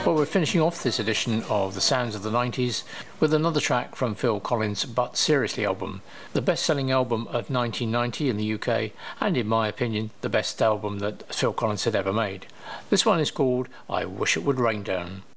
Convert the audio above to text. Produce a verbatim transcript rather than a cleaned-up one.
Well, we're finishing off this edition of The Sounds of the nineties with another track from Phil Collins' But Seriously album, the best-selling album of nineteen ninety in the U K, and in my opinion, the best album that Phil Collins had ever made. This one is called I Wish It Would Rain Down.